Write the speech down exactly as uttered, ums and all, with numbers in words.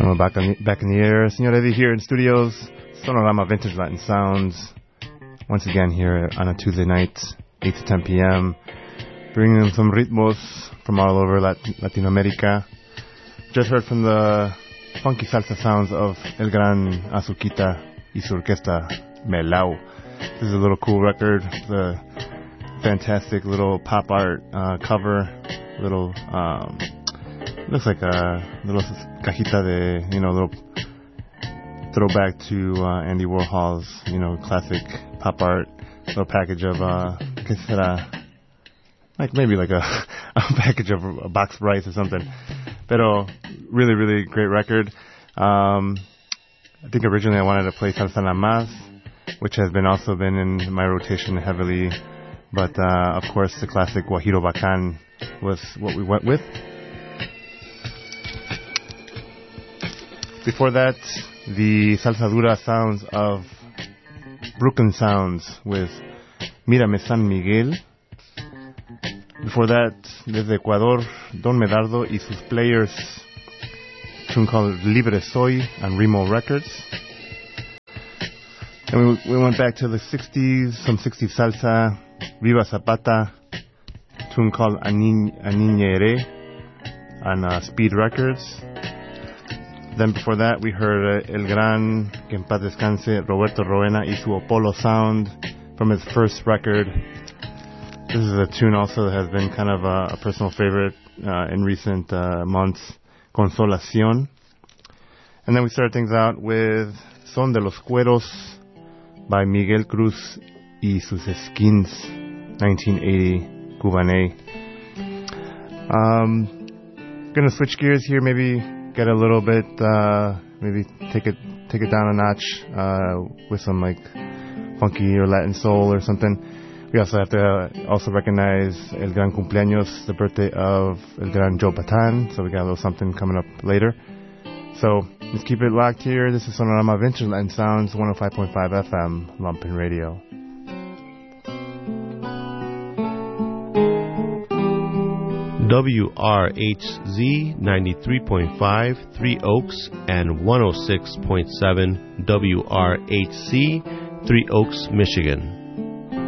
And we're back, on, back in the air. Senor Eddie here in studios. Sonorama Vintage Latin Sounds. Once again here on a Tuesday night, eight to ten p.m. Bringing in some ritmos from all over Latin, Latin America. Just heard from the funky salsa sounds of El Gran Azuquita y su orquesta Melao. This is a little cool record. It's a fantastic little pop art uh, cover. Little... Um, Looks like a little cajita de, you know, little throwback to uh, Andy Warhol's, you know, classic pop art. Little package of, uh, ¿qué será? Like maybe like a, a package of a box of rice or something. Pero really, really great record. Um, I think originally I wanted to play Salsa Nada Más, which has been also been in my rotation heavily. But, uh, of course, the classic Guajiro Bacán was what we went with. Before that, the salsa dura sounds of Brooklyn Sounds with Mírame San Miguel. Before that, desde Ecuador, Don Medardo y sus Players, tune called Libre Soy on Remo Records. And we, we went back to the sixties, some sixties salsa, Viva Zapata, tune called Aniñere on uh, Speed Records. Then before that, we heard uh, El Gran, que en paz descanse, Roberto Roena y su Apollo Sound from his first record. This is a tune also that has been kind of a, a personal favorite uh, in recent uh, months, Consolación. And then we started things out with Son de los Cueros by Miguel Cruz y sus Skins, nineteen eighty, Cubané. Um, gonna switch gears here, maybe get a little bit, uh, maybe take it take it down a notch uh, with some like funky or Latin soul or something. We also have to uh, also recognize El Gran Cumpleaños, the birthday of El Gran Joe Bataan. So we got a little something coming up later. So let's keep it locked here. This is Sonorama Vintage Latin Sounds, one oh five point five F M, Lumpin' Radio. W R H Z ninety-three point five, Three Oaks, and one oh six point seven W R H C, Three Oaks, Michigan.